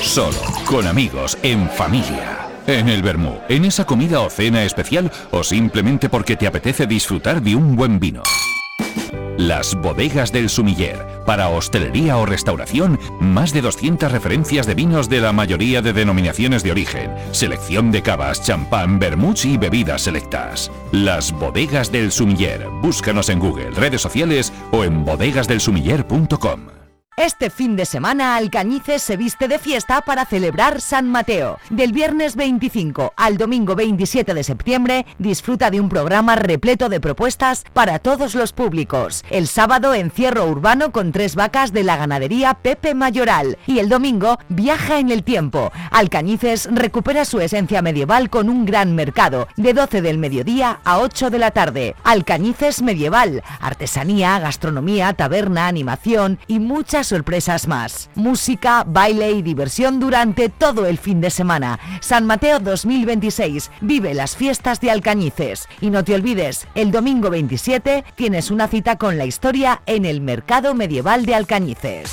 solo, con amigos, en familia. En el vermú, en esa comida o cena especial o simplemente porque te apetece disfrutar de un buen vino. Las bodegas del Sumiller. Para hostelería o restauración, más de 200 referencias de vinos de la mayoría de denominaciones de origen. Selección de cavas, champán, vermuts y bebidas selectas. Las bodegas del Sumiller. Búscanos en Google, redes sociales o en bodegasdelsumiller.com. Este fin de semana Alcañices se viste de fiesta para celebrar San Mateo. Del viernes 25 al domingo 27 de septiembre disfruta de un programa repleto de propuestas para todos los públicos. El sábado encierro urbano con 3 vacas de la ganadería Pepe Mayoral y el domingo viaja en el tiempo. Alcañices recupera su esencia medieval con un gran mercado de 12 del mediodía a 8 de la tarde. Alcañices medieval, artesanía, gastronomía, taberna, animación y muchas sorpresas más. Música, baile y diversión durante todo el fin de semana. San Mateo 2026. Vive las fiestas de Alcañices. Y no te olvides, el domingo 27 tienes una cita con la historia en el Mercado Medieval de Alcañices.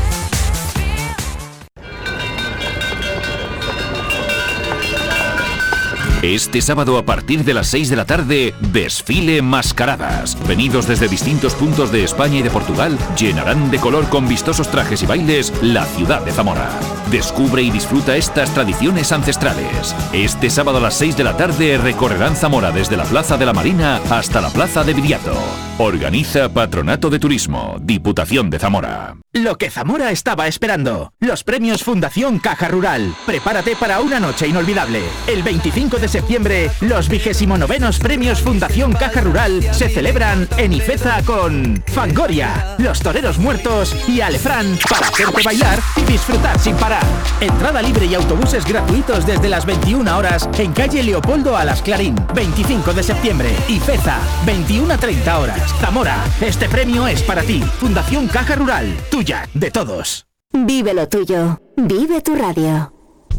Este sábado a partir de las 6 de la tarde, desfile Mascaradas. Venidos desde distintos puntos de España y de Portugal, llenarán de color con vistosos trajes y bailes la ciudad de Zamora. Descubre y disfruta estas tradiciones ancestrales. Este sábado a las 6 de la tarde recorrerán Zamora desde la Plaza de la Marina hasta la Plaza de Viriato. Organiza Patronato de Turismo, Diputación de Zamora. Lo que Zamora estaba esperando. Los premios Fundación Caja Rural. Prepárate para una noche inolvidable. El 25 de septiembre, los 29º premios Fundación Caja Rural se celebran en Ifeza con Fangoria, Los Toreros Muertos y Alefrán para hacerte bailar y disfrutar sin parar. Entrada libre y autobuses gratuitos desde las 21 horas en calle Leopoldo Alas Clarín. 25 de septiembre, Ifeza, 21 a 30 horas. Zamora, este premio es para ti. Fundación Caja Rural, tuya, de todos. Vive lo tuyo. Vive tu radio.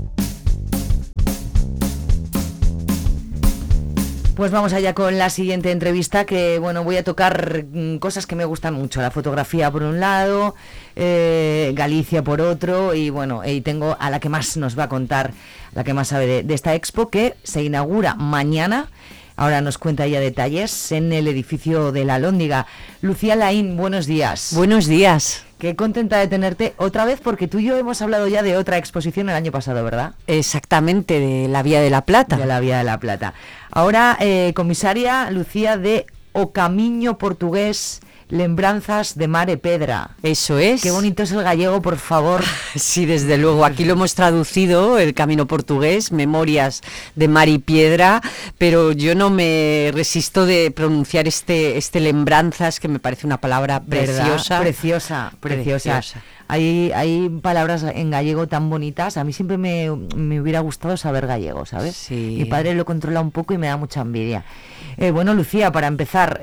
Pues vamos allá con la siguiente entrevista, que bueno, voy a tocar cosas que me gustan mucho. La fotografía por un lado, Galicia por otro, y bueno, y tengo a la que más nos va a contar, la que más sabe de esta expo, que se inaugura mañana. Ahora nos cuenta ya detalles en el edificio de la Alhóndiga. Lucía Laín, buenos días. Buenos días. Qué contenta de tenerte otra vez, porque tú y yo hemos hablado ya de otra exposición el año pasado, ¿verdad? Exactamente, de la Vía de la Plata. De la Vía de la Plata. Ahora, comisaria Lucía de O Camiño Portugués, Lembranzas de Mar e Pedra. Eso es. Qué bonito es el gallego, por favor. Sí, desde luego. Aquí lo hemos traducido, el camino portugués, Memorias de Mar y Piedra, pero yo no me resisto de pronunciar este Lembranzas, que me parece una palabra preciosa. Preciosa. Hay palabras en gallego tan bonitas. A mí siempre me hubiera gustado saber gallego, ¿sabes? Sí. Mi padre lo controla un poco y me da mucha envidia. Bueno, Lucía, para empezar,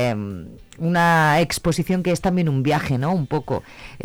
una exposición que es también un viaje, ¿no? Un poco.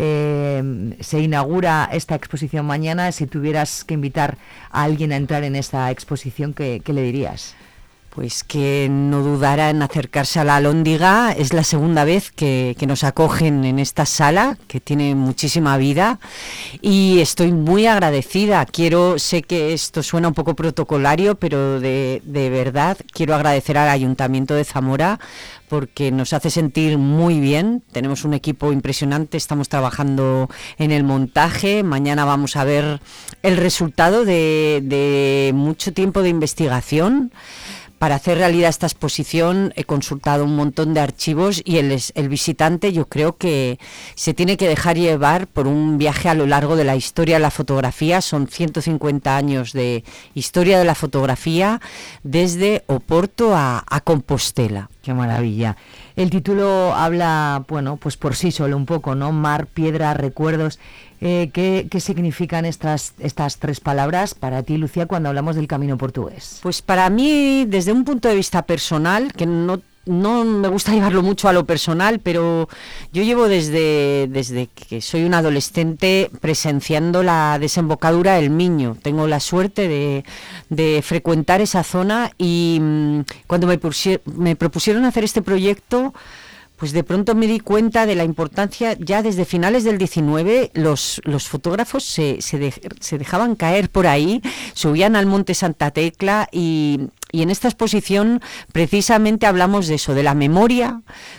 Se inaugura esta exposición mañana. Si tuvieras que invitar a alguien a entrar en esta exposición, ¿qué le dirías? Pues que no dudara en acercarse a la Alhóndiga. Es la segunda vez que nos acogen en esta sala, que tiene muchísima vida, y estoy muy agradecida. Sé que esto suena un poco protocolario, pero de verdad quiero agradecer al Ayuntamiento de Zamora, porque nos hace sentir muy bien. Tenemos un equipo impresionante, estamos trabajando en el montaje. Mañana vamos a ver el resultado de mucho tiempo de investigación. Para hacer realidad esta exposición he consultado un montón de archivos, y el visitante, yo creo que se tiene que dejar llevar por un viaje a lo largo de la historia de la fotografía. Son 150 años de historia de la fotografía, desde Oporto a Compostela. Qué maravilla. El título habla, bueno, pues por sí solo un poco, ¿no? Mar, piedra, recuerdos. ¿Qué significan estas 3 palabras para ti, Lucía, cuando hablamos del camino portugués? Pues para mí, desde un punto de vista personal, que no me gusta llevarlo mucho a lo personal, pero yo llevo desde que soy un adolescente presenciando la desembocadura del Miño. Tengo la suerte de frecuentar esa zona, y cuando me propusieron hacer este proyecto, pues de pronto me di cuenta de la importancia. Ya desde finales del 19 los fotógrafos se dejaban caer por ahí, subían al Monte Santa Tecla y en esta exposición precisamente hablamos de eso, de la memoria,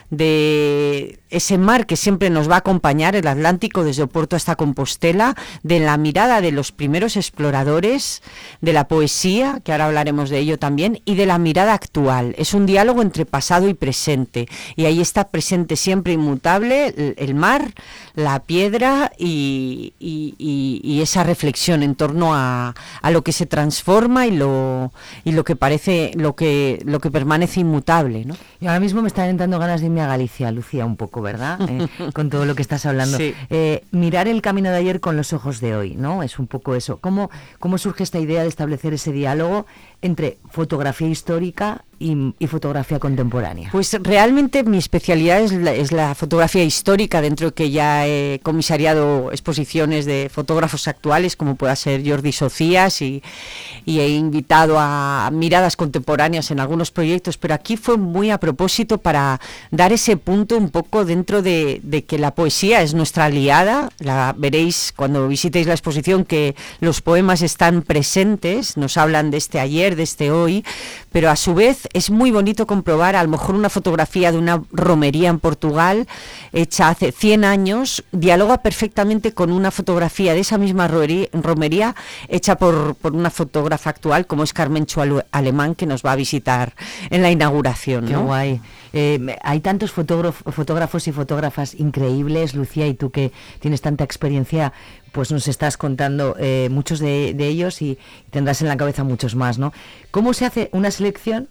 de ese mar que siempre nos va a acompañar, el Atlántico desde Oporto hasta Compostela, de la mirada de los primeros exploradores, de la poesía, que ahora hablaremos de ello también, y de la mirada actual. Es un diálogo entre pasado y presente, y ahí está presente siempre inmutable el mar, la piedra y esa reflexión en torno a lo que se transforma y lo que parece, lo que permanece inmutable, ¿no? Y ahora mismo me están entrando ganas de irme a Galicia, Lucía, un poco, ¿verdad? Con todo lo que estás hablando. Sí. Mirar el camino de ayer con los ojos de hoy, ¿no? Es un poco eso. ¿Cómo surge esta idea de establecer ese diálogo entre fotografía histórica y fotografía contemporánea? Pues realmente mi especialidad es la fotografía histórica, dentro de que ya he comisariado exposiciones de fotógrafos actuales, como pueda ser Jordi Socias, y he invitado a miradas contemporáneas en algunos proyectos, pero aquí fue muy a propósito para dar ese punto un poco dentro de que la poesía es nuestra aliada. La veréis cuando visitéis la exposición, que los poemas están presentes, nos hablan de este ayer, de este hoy, pero a su vez es muy bonito comprobar a lo mejor una fotografía de una romería en Portugal hecha hace 100 años, dialoga perfectamente con una fotografía de esa misma romería hecha por una fotógrafa actual como es Carmencho Alemán, que nos va a visitar en la inauguración, ¿no? Qué guay. Hay tantos fotógrafos y fotógrafas increíbles, Lucía, y tú que tienes tanta experiencia, pues nos estás contando muchos de ellos y tendrás en la cabeza muchos más, ¿no? ¿Cómo se hace una selección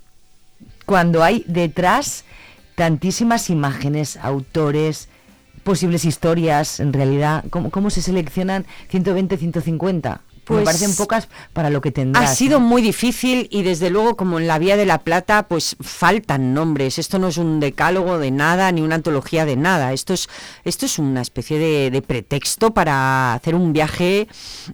cuando hay detrás tantísimas imágenes, autores, posibles historias, en realidad? ¿Cómo se seleccionan 120, 150? Pues me parecen pocas para lo que tendrás. Ha sido muy difícil y desde luego, como en la Vía de la Plata, pues faltan nombres. Esto no es un decálogo de nada ni una antología de nada. Esto es una especie de pretexto para hacer un viaje,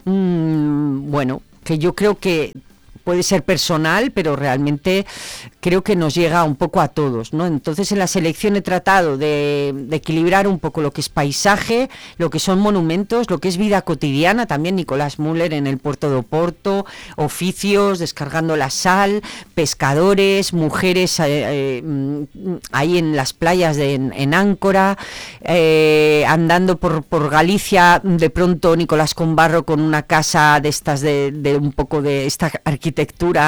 bueno, que yo creo que puede ser personal, pero realmente creo que nos llega un poco a todos, ¿no? Entonces, en la selección he tratado de equilibrar un poco lo que es paisaje, lo que son monumentos, lo que es vida cotidiana, también Nicolás Müller en el puerto de Oporto, oficios, descargando la sal, pescadores, mujeres ahí en las playas en Áncora, andando por Galicia, de pronto Nicolás Conbarro con una casa de estas de un poco de esta arquitectura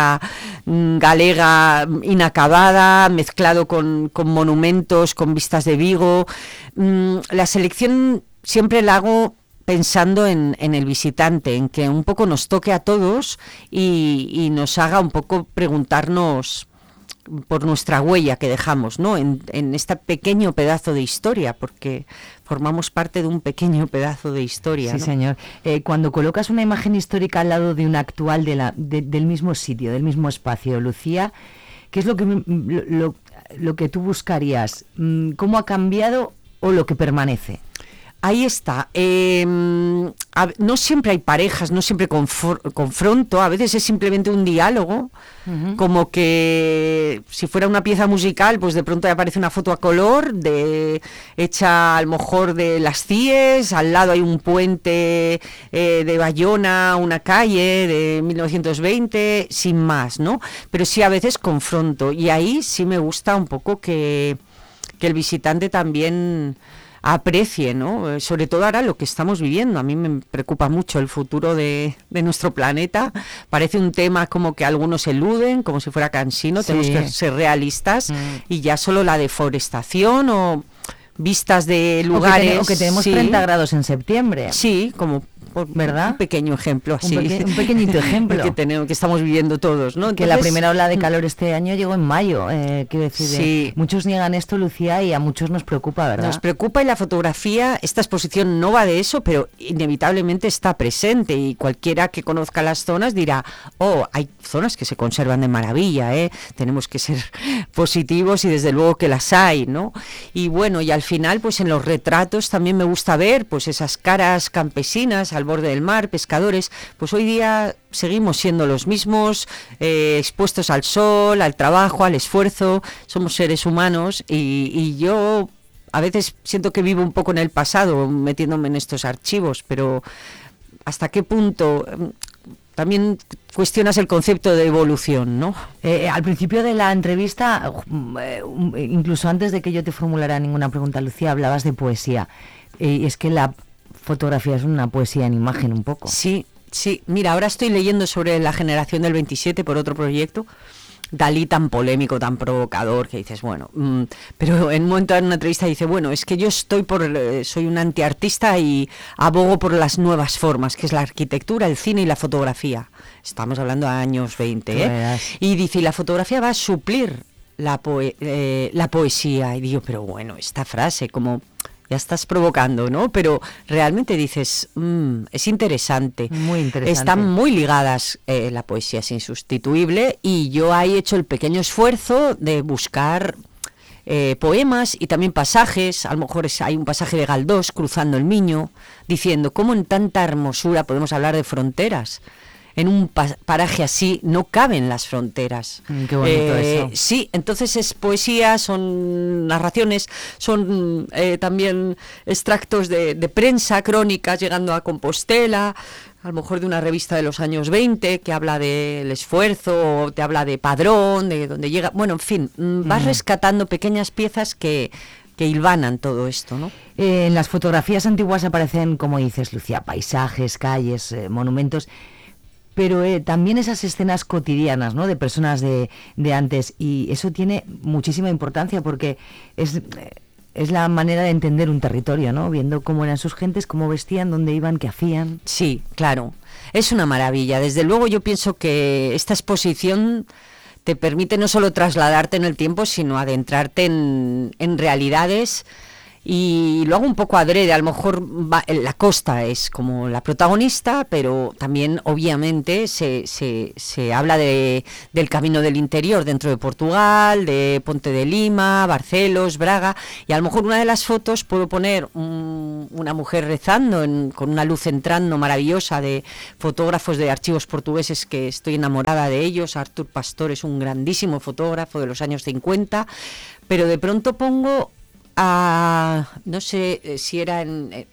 galega inacabada, mezclado con monumentos, con vistas de Vigo. La selección siempre la hago pensando en el visitante, en que un poco nos toque a todos y nos haga un poco preguntarnos por nuestra huella que dejamos, ¿no? En este pequeño pedazo de historia, porque formamos parte de un pequeño pedazo de historia, sí, ¿no? Señor. Cuando colocas una imagen histórica al lado de una actual del mismo sitio, del mismo espacio, Lucía, ¿qué es lo que tú buscarías? ¿Cómo ha cambiado o lo que permanece? Ahí está. No siempre hay parejas, no siempre confronto, a veces es simplemente un diálogo, como que si fuera una pieza musical, pues de pronto aparece una foto a color, hecha a lo mejor de las CIES, al lado hay un puente de Bayona, una calle de 1920, sin más, ¿no? Pero sí a veces confronto, y ahí sí me gusta un poco que el visitante también aprecie, ¿no? Sobre todo ahora lo que estamos viviendo. A mí me preocupa mucho el futuro de nuestro planeta. Parece un tema como que algunos eluden, como si fuera cansino. Sí. Tenemos que ser realistas y ya solo la deforestación o vistas de lugares... O que tenemos 30 grados en septiembre. Sí, como... ¿verdad? Un pequeño ejemplo así. Un pequeñito ejemplo. que estamos viviendo todos, ¿no? Entonces, que la primera ola de calor este año llegó en mayo, quiero decir. Sí. Muchos niegan esto, Lucía, y a muchos nos preocupa, ¿verdad? Nos preocupa, y la fotografía, esta exposición no va de eso, pero inevitablemente está presente, y cualquiera que conozca las zonas dirá, hay zonas que se conservan de maravilla, tenemos que ser positivos, y desde luego que las hay, ¿no? Y bueno, y al final, pues en los retratos también me gusta ver pues esas caras campesinas al borde del mar, pescadores. Pues hoy día seguimos siendo los mismos, expuestos al sol, al trabajo, al esfuerzo. Somos seres humanos, y yo a veces siento que vivo un poco en el pasado metiéndome en estos archivos, pero ¿hasta qué punto también cuestionas el concepto de evolución, ¿no? Al principio de la entrevista, incluso antes de que yo te formulara ninguna pregunta, Lucía, hablabas de poesía. Y es que la fotografía es una poesía en imagen un poco. Sí, mira, ahora estoy leyendo sobre la generación del 27 por otro proyecto. Dalí tan polémico, tan provocador, que dices, bueno, pero en un momento en una entrevista dice, bueno, es que yo soy un antiartista y abogo por las nuevas formas, que es la arquitectura, el cine y la fotografía. Estamos hablando de años 20, ¿eh? Y dice, y la fotografía va a suplir la poesía. Y digo, pero bueno, esta frase, como ya estás provocando, ¿no? Pero realmente dices, es interesante. Muy interesante. Están muy ligadas, la poesía es insustituible, y yo ahí he hecho el pequeño esfuerzo de buscar poemas y también pasajes. A lo mejor hay un pasaje de Galdós, Cruzando el Miño, diciendo cómo en tanta hermosura podemos hablar de fronteras. En un paraje así no caben las fronteras. Qué bonito eso. Sí, entonces es poesía, son narraciones, son también extractos de prensa, crónicas llegando a Compostela, a lo mejor de una revista de los años 20 que habla del esfuerzo, o te habla de Padrón, de donde llega. Bueno, en fin, vas rescatando pequeñas piezas que hilvanan todo esto, ¿no? En las fotografías antiguas aparecen, como dices, Lucía, paisajes, calles, monumentos, pero también esas escenas cotidianas, ¿no?, de personas de antes, y eso tiene muchísima importancia porque es la manera de entender un territorio, ¿no?, viendo cómo eran sus gentes, cómo vestían, dónde iban, qué hacían. Sí, claro, es una maravilla. Desde luego yo pienso que esta exposición te permite no solo trasladarte en el tiempo, sino adentrarte en realidades. Y lo hago un poco adrede, a lo mejor la costa es como la protagonista, pero también obviamente se habla del camino del interior dentro de Portugal, de Ponte de Lima, Barcelos, Braga, y a lo mejor una de las fotos puedo poner una mujer rezando con una luz entrando maravillosa, de fotógrafos de archivos portugueses que estoy enamorada de ellos. Artur Pastor es un grandísimo fotógrafo de los años 50, pero de pronto pongo no sé si era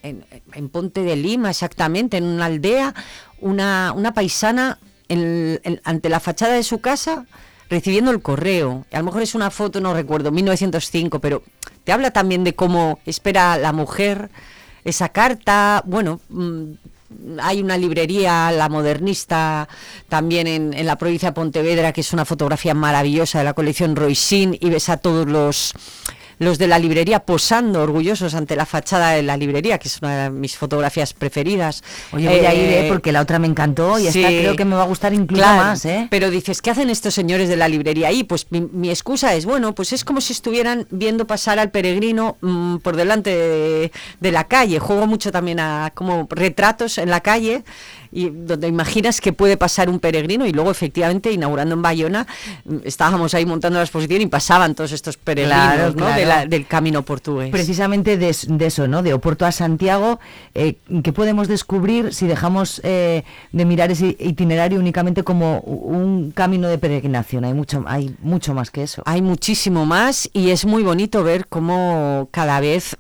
en Ponte de Lima exactamente, en una aldea, una paisana ante la fachada de su casa recibiendo el correo. A lo mejor es una foto, no recuerdo, 1905, pero te habla también de cómo espera la mujer esa carta. Bueno, hay una librería, La Modernista, también en la provincia de Pontevedra, que es una fotografía maravillosa de la colección Roisin, y ves a todos los de la librería posando orgullosos ante la fachada de la librería, que es una de mis fotografías preferidas. Oye, voy a ir, porque la otra me encantó, y sí, esta creo que me va a gustar incluso más. Pero dices, ¿qué hacen estos señores de la librería ahí? Pues mi excusa es, bueno, pues es como si estuvieran viendo pasar al peregrino por delante de la calle. Juego mucho también a como retratos en la calle, y donde imaginas que puede pasar un peregrino, y luego efectivamente inaugurando en Bayona estábamos ahí montando la exposición y pasaban todos estos peregrinos, ¿no? Claro. Del camino portugués. Precisamente de eso, ¿no?, de Oporto a Santiago, que podemos descubrir si dejamos de mirar ese itinerario únicamente como un camino de peregrinación. Hay mucho más que eso. Hay muchísimo más, y es muy bonito ver cómo cada vez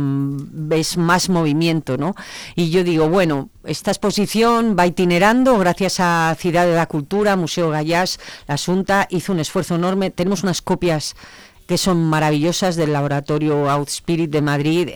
ves más movimiento, ¿no? Y yo digo, bueno, esta exposición va itinerando gracias a Ciudad de la Cultura, Museo Gallás. La Xunta hizo un esfuerzo enorme. Tenemos unas copias que son maravillosas del laboratorio Outspirit de Madrid.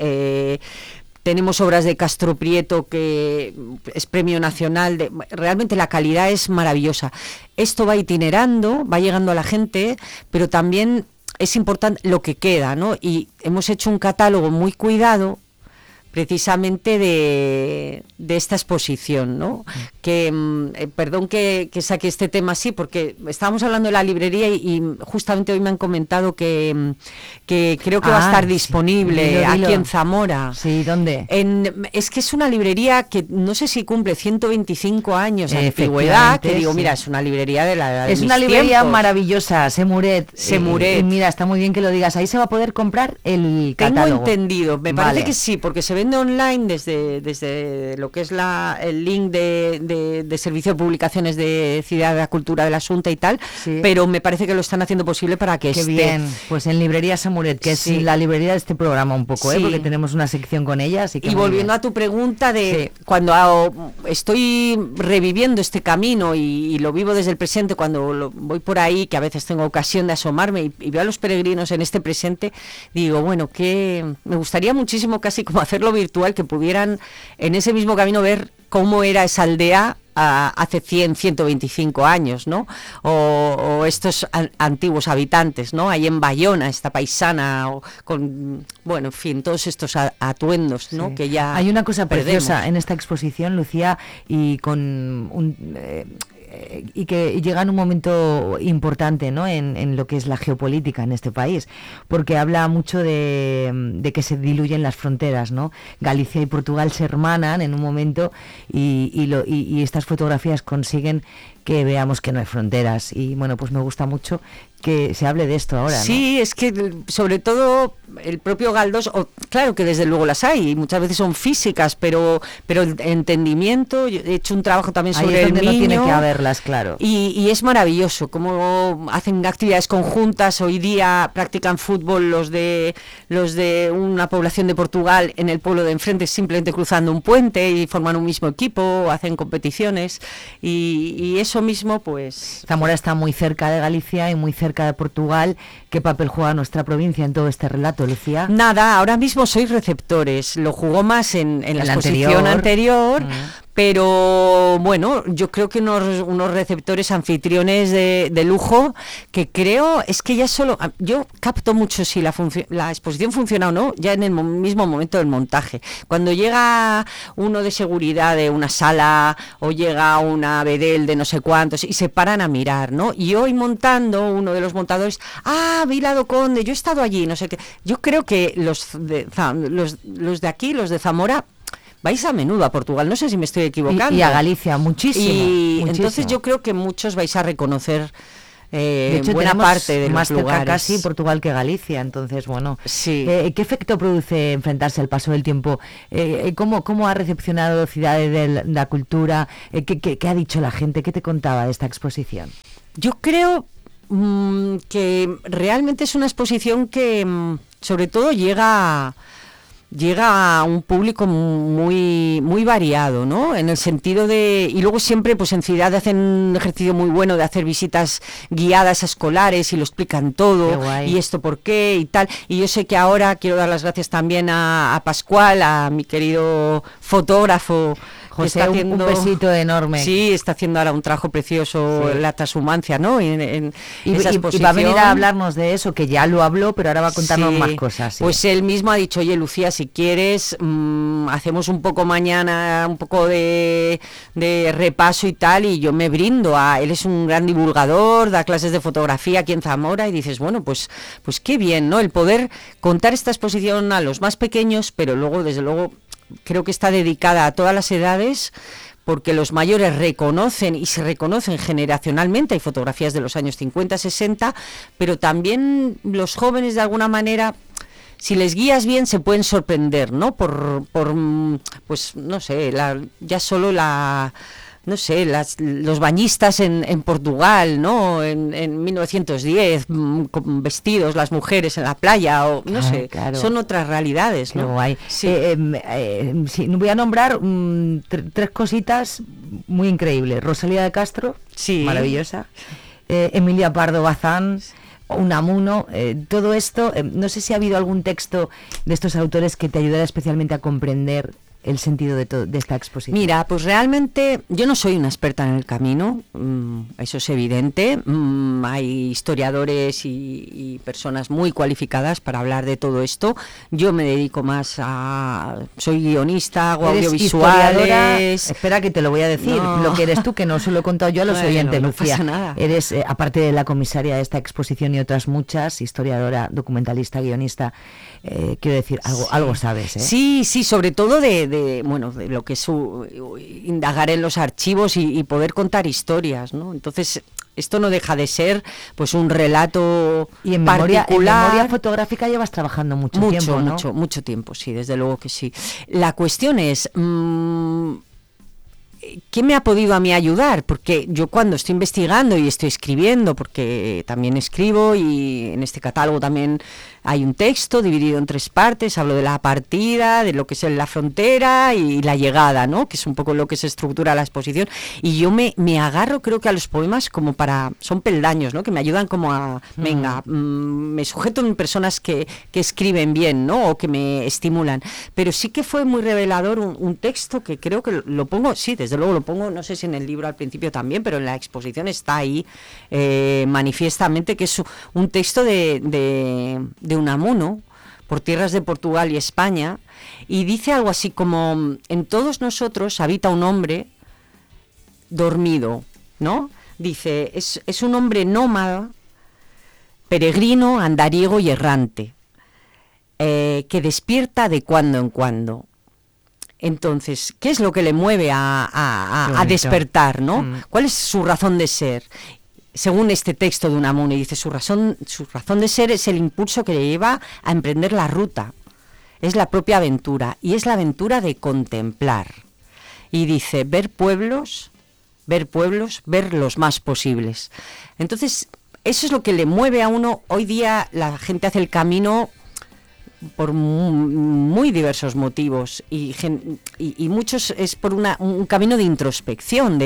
Tenemos obras de Castro Prieto, que es premio nacional. Realmente la calidad es maravillosa. Esto va itinerando, va llegando a la gente, pero también es importante lo que queda, ¿no? Y hemos hecho un catálogo muy cuidado, precisamente de esta exposición, ¿no? Que perdón que saque este tema así, porque estábamos hablando de la librería y justamente hoy me han comentado que creo que va a estar disponible, dilo. Aquí en Zamora. Sí, ¿dónde? Es que es una librería que no sé si cumple 125 años de antigüedad, que digo, mira, es una librería de la edad de Es mis una librería tiempos. maravillosa, Semuret. Semuret. Y mira, está muy bien que lo digas. Ahí se va a poder comprar el catálogo. Tengo entendido, me parece que sí, porque se vende online desde lo que es el link de Servicio de Publicaciones de Ciudad de la Cultura de la Xunta y tal, sí. Pero me parece que lo están haciendo posible para que Qué esté. bien, pues en Librería Samuret, que Sí. es la librería de este programa un poco, Sí. porque tenemos una sección con ellas. Y volviendo a tu pregunta de Sí. cuando estoy reviviendo este camino y lo vivo desde el presente, cuando voy por ahí, que a veces tengo ocasión de asomarme y veo a los peregrinos en este presente, digo, bueno, que me gustaría muchísimo casi como hacerlo virtual, que pudieran en ese mismo camino ver cómo era esa aldea hace 100, 125 años, ¿no? O estos antiguos habitantes, ¿no? Ahí en Bayona, esta paisana, con, bueno, en fin, todos estos atuendos, ¿no? Sí. Que ya hay una cosa perdemos. preciosa en esta exposición, Lucía, y con y que llega en un momento importante, ¿no? en lo que es la geopolítica en este país, porque habla mucho de que se diluyen las fronteras, ¿no? Galicia y Portugal se hermanan en un momento y estas fotografías consiguen que veamos que no hay fronteras, y bueno, pues me gusta mucho que se hable de esto ahora, ¿no? Sí, es que sobre todo el propio Galdós, claro que desde luego las hay, y muchas veces son físicas, pero el entendimiento, yo he hecho un trabajo también sobre ahí es el donde niño, no tiene que haberlas, claro. Y es maravilloso cómo hacen actividades conjuntas. Hoy día practican fútbol los de una población de Portugal en el pueblo de enfrente, simplemente cruzando un puente, y forman un mismo equipo, hacen competiciones, y eso mismo, pues... Zamora está muy cerca de Galicia y muy cerca de Portugal. ¿Qué papel juega nuestra provincia en todo este relato, Lucía? Nada, ahora mismo sois receptores. Lo jugó más en la exposición anterior. Pero bueno, yo creo que unos receptores anfitriones de lujo, que creo es que ya solo yo capto mucho si la exposición funciona o no ya en el mismo momento del montaje. Cuando llega uno de seguridad de una sala o llega una bedel de no sé cuántos y se paran a mirar, ¿no? Y hoy montando, uno de los montadores, Vilado Conde, yo he estado allí, no sé qué. Yo creo que los de aquí, los de Zamora, vais a menudo a Portugal, no sé si me estoy equivocando. Y a Galicia, muchísimo. Entonces yo creo que muchos vais a reconocer de hecho, buena parte de más los lugares. cerca casi Portugal que Galicia, entonces bueno. Sí. ¿Qué efecto produce enfrentarse al paso del tiempo? ¿Cómo ha recepcionado Ciudades de la Cultura? ¿Qué ha dicho la gente? ¿Qué te contaba de esta exposición? Yo creo que realmente es una exposición que sobre todo llega a un público muy muy variado, ¿no? En el sentido de... Y luego siempre, pues en Ciudad hacen un ejercicio muy bueno de hacer visitas guiadas a escolares y lo explican todo, y esto por qué y tal. Y yo sé que ahora quiero dar las gracias también a Pascual, a mi querido fotógrafo, José, está haciendo, un besito enorme. Sí, está haciendo ahora un trabajo precioso, sí. La transhumancia, ¿no? Y va a venir a hablarnos de eso, que ya lo habló, pero ahora va a contarnos más cosas. Sí. Pues él mismo ha dicho, oye, Lucía, si quieres, hacemos un poco mañana, un poco de repaso y tal, y yo me brindo él es un gran divulgador, da clases de fotografía aquí en Zamora, y dices, bueno, pues qué bien, ¿no? El poder contar esta exposición a los más pequeños, pero luego, desde luego, creo que está dedicada a todas las edades, porque los mayores reconocen y se reconocen generacionalmente. Hay fotografías de los años 50, 60, pero también los jóvenes, de alguna manera, si les guías bien, se pueden sorprender, ¿no? Por pues no sé, ya solo no sé, los bañistas en Portugal, ¿no? En 1910, con vestidos, las mujeres en la playa, o no sé, claro. Son otras realidades, ¿no? Qué guay. Sí. Sí, voy a nombrar tres cositas muy increíbles. Rosalía de Castro, sí. Maravillosa. Emilia Pardo Bazán, Unamuno, todo esto. No sé si ha habido algún texto de estos autores que te ayudara especialmente a comprender el sentido de esta exposición. Mira, pues realmente yo no soy una experta en el camino, eso es evidente. Hay historiadores y personas muy cualificadas para hablar de todo esto. Yo me dedico más soy guionista, hago audiovisuales. Espera que te lo voy a decir, lo que eres tú, que no se lo he contado yo a los oyentes, no Lucía. Pasa nada. Eres, aparte de la comisaria de esta exposición y otras muchas, historiadora, documentalista, guionista, quiero decir, algo sabes, ¿eh? Sí, sobre todo de de lo que es indagar en los archivos y poder contar historias, ¿no? Entonces, esto no deja de ser pues un relato y en particular. memoria fotográfica llevas trabajando mucho tiempo, ¿no? Mucho tiempo, sí, desde luego que sí. La cuestión es... ¿qué me ha podido a mí ayudar? Porque yo cuando estoy investigando y estoy escribiendo, porque también escribo y en este catálogo también hay un texto dividido en 3 partes, hablo de la partida, de lo que es la frontera y la llegada, ¿no? Que es un poco lo que se estructura la exposición, y yo me agarro, creo que a los poemas como son peldaños, ¿no? Que me ayudan como a, me sujeto en personas que escriben bien, ¿no? O que me estimulan, pero sí que fue muy revelador un texto que creo que lo pongo, sí, desde luego lo pongo, no sé si en el libro al principio también, pero en la exposición está ahí manifiestamente, que es un texto de Unamuno, por tierras de Portugal y España, y dice algo así como: en todos nosotros habita un hombre dormido, ¿no? Dice, es un hombre nómada, peregrino, andariego y errante, que despierta de cuando en cuando. Entonces, ¿qué es lo que le mueve a despertar, ¿no? ¿Cuál es su razón de ser? Según este texto de Unamuno, dice, su razón de ser es el impulso que le lleva a emprender la ruta. Es la propia aventura, y es la aventura de contemplar. Y dice, ver pueblos, ver los más posibles. Entonces, eso es lo que le mueve a uno. Hoy día la gente hace el camino por muy diversos motivos, y muchos es por un camino de introspección,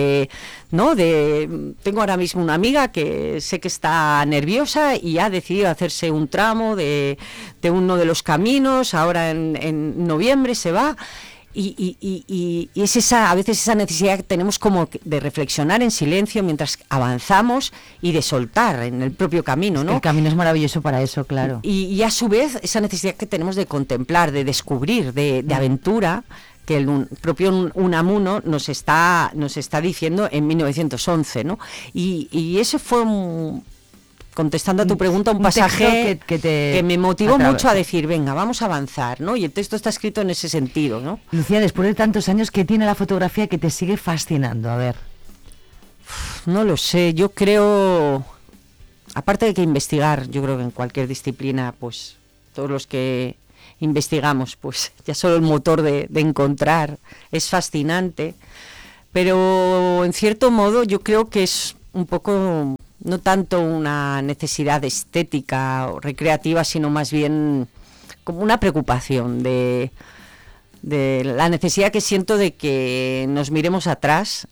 tengo ahora mismo una amiga que sé que está nerviosa y ha decidido hacerse un tramo de uno de los caminos, ahora en noviembre se va. Y es a veces esa necesidad que tenemos como de reflexionar en silencio mientras avanzamos y de soltar en el propio camino, ¿no? El camino es maravilloso para eso, claro. Y a su vez esa necesidad que tenemos de contemplar, de descubrir, de aventura, que el propio Unamuno nos está diciendo en 1911, ¿no? Y ese fue contestando a tu pregunta, un pasaje que me motivó mucho a decir, venga, vamos a avanzar, ¿no? Y el texto está escrito en ese sentido, ¿no? Lucía, después de tantos años, ¿qué tiene la fotografía que te sigue fascinando? A ver. No lo sé, yo creo, aparte de que investigar, yo creo que en cualquier disciplina, pues todos los que investigamos, pues ya solo el motor de encontrar es fascinante, pero en cierto modo yo creo que es un poco... no tanto una necesidad estética o recreativa, sino más bien como una preocupación de la necesidad que siento de que nos miremos atrás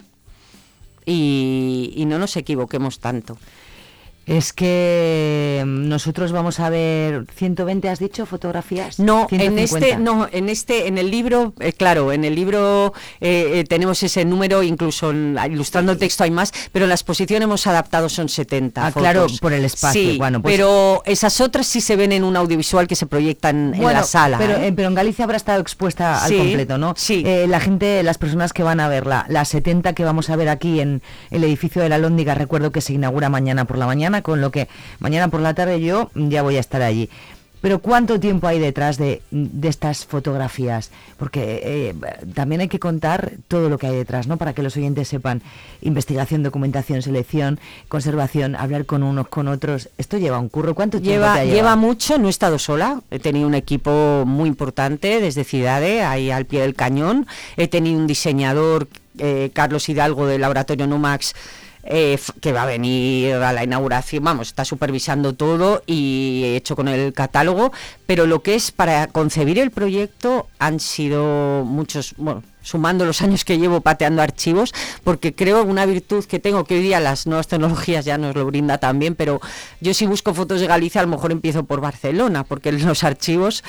y no nos equivoquemos tanto. Es que nosotros vamos a ver 120, ¿has dicho, fotografías? No, 150. en el libro, claro, en el libro tenemos ese número, incluso ilustrando el texto hay más, pero en la exposición hemos adaptado, son 70 fotos. Claro, por el espacio. Sí, bueno, pues, pero esas otras sí se ven en un audiovisual que se proyecta en la sala. Pero en Galicia habrá estado expuesta al completo, ¿no? Sí. Las personas que van a verla, las 70 que vamos a ver aquí en el edificio de la Alhóndiga, recuerdo que se inaugura mañana por la mañana, con lo que mañana por la tarde yo ya voy a estar allí. Pero ¿cuánto tiempo hay detrás de estas fotografías? Porque también hay que contar todo lo que hay detrás, ¿no? Para que los oyentes sepan: investigación, documentación, selección, conservación, hablar con unos, con otros. Esto lleva un curro. ¿Cuánto tiempo te ha llevado? Lleva mucho, no he estado sola. He tenido un equipo muy importante desde Cidade, ahí al pie del cañón. He tenido un diseñador, Carlos Hidalgo, del Laboratorio Numax, que va a venir a la inauguración, está supervisando todo, y he hecho con el catálogo, pero lo que es para concebir el proyecto han sido muchos, sumando los años que llevo pateando archivos, porque creo una virtud que tengo, que hoy día las nuevas tecnologías ya nos lo brinda también, pero yo si busco fotos de Galicia a lo mejor empiezo por Barcelona, porque en los archivos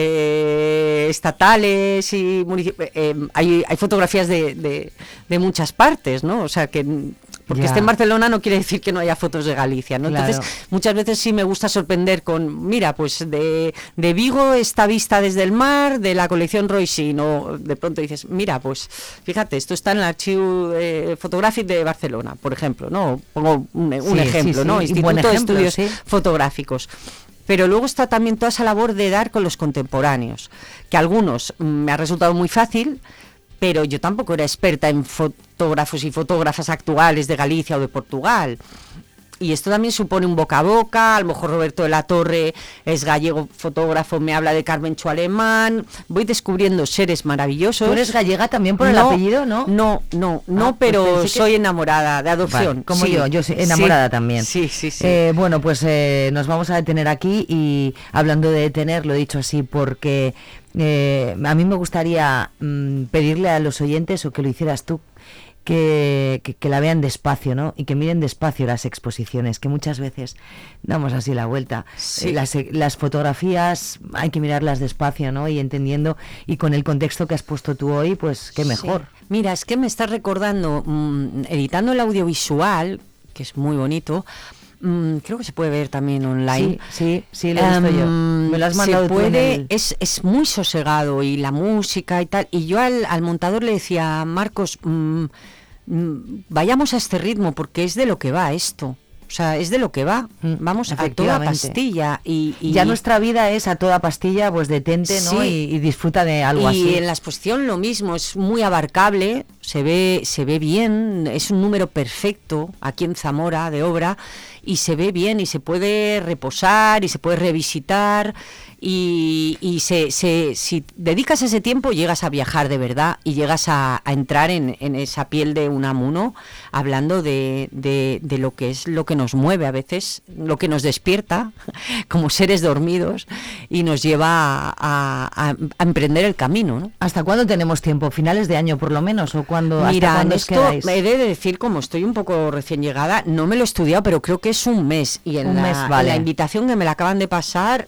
estatales y hay fotografías de muchas partes, ¿no? O sea que porque esté en Barcelona no quiere decir que no haya fotos de Galicia, ¿no? Claro. Entonces muchas veces sí me gusta sorprender con, mira, pues de Vigo esta vista desde el mar, de la colección Roisin, o de pronto dices, mira, pues fíjate, esto está en el archivo fotográfico de Barcelona, por ejemplo, ¿no? Pongo un ejemplo, ¿no? Instituto de Estudios Fotográficos. Pero luego está también toda esa labor de dar con los contemporáneos, que a algunos me ha resultado muy fácil, pero yo tampoco era experta en fotógrafos y fotógrafas actuales de Galicia o de Portugal. Y esto también supone un boca a boca. A lo mejor Roberto de la Torre es gallego fotógrafo, me habla de Carmencho Alemán. Voy descubriendo seres maravillosos. ¿Tú eres gallega también por el apellido, no? No, pero pues soy enamorada de adopción. Vale, como sí, yo soy enamorada también. Sí. Bueno, pues nos vamos a detener aquí y hablando de detener, lo he dicho así porque a mí me gustaría pedirle a los oyentes, o que lo hicieras tú, que la vean despacio, ¿no? Y que miren despacio las exposiciones, que muchas veces damos así la vuelta. Sí. Las fotografías hay que mirarlas despacio, ¿no? Y entendiendo, y con el contexto que has puesto tú hoy, pues qué mejor. Sí. Mira, es que me estás recordando, editando el audiovisual, que es muy bonito, creo que se puede ver también online. Sí, lo he visto yo. Me lo has mandado tú en el... es muy sosegado, y la música y tal. Y yo al montador le decía, Marcos, vayamos a este ritmo, porque es de lo que va esto. O sea, es de lo que va. Vamos a toda pastilla. Y ya nuestra vida es a toda pastilla, pues detente, ¿no? Sí. Y disfruta de algo así. Y en la exposición lo mismo, es muy abarcable, se ve bien, es un número perfecto aquí en Zamora de obra, y se ve bien, y se puede reposar, y se puede revisitar, y si dedicas ese tiempo llegas a viajar de verdad, y llegas a entrar en esa piel de Unamuno, hablando de lo que es lo que nos mueve a veces, lo que nos despierta como seres dormidos y nos lleva a emprender el camino, ¿no? ¿Hasta cuándo tenemos tiempo? ¿Finales de año por lo menos? ¿O cuándo? Mira, ¿hasta cuándo os esto quedáis? he de decir, como estoy un poco recién llegada, no me lo he estudiado, pero creo que es un mes. Y en la invitación que me la acaban de pasar,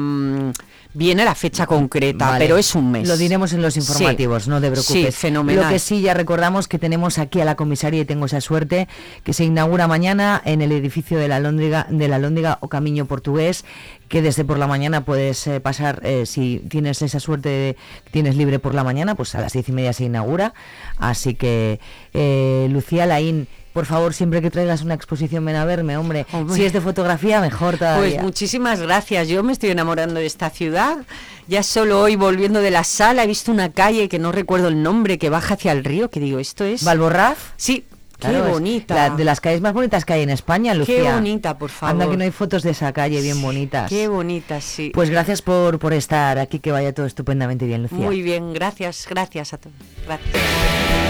viene la fecha concreta, pero es un mes. Lo diremos en los informativos, no te preocupes. Sí, fenomenal. Lo que sí, ya recordamos que tenemos aquí a la comisaria, y tengo esa suerte, que se inaugura mañana en el edificio de la Alhóndiga o Camiño Portugués, que desde por la mañana puedes pasar, si tienes esa suerte, tienes libre por la mañana, pues a las 10:30 se inaugura. Así que, Lucía Laín, por favor, siempre que traigas una exposición, ven a verme, hombre. Si es de fotografía, mejor todavía. Pues muchísimas gracias. Yo me estoy enamorando de esta ciudad. Ya solo hoy, volviendo de la sala, he visto una calle que no recuerdo el nombre, que baja hacia el río, que digo, ¿esto es? ¿Valborraz? Sí. Claro, qué bonita. De las calles más bonitas que hay en España, Lucía. Qué bonita, por favor. Anda que no hay fotos de esa calle bien bonitas. Qué bonitas, sí. Pues gracias por estar aquí, que vaya todo estupendamente bien, Lucía. Muy bien, gracias a todos. Gracias.